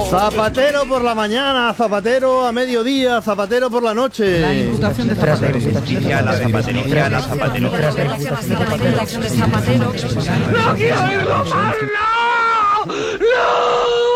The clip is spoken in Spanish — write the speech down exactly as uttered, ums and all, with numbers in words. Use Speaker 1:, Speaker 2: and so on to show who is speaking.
Speaker 1: Zapatero por la mañana, zapatero a mediodía, zapatero por la noche.
Speaker 2: La imputación de Zapatero.
Speaker 3: La zapatería, la zapatería.
Speaker 4: ¡No quiero ir, no! ¡No!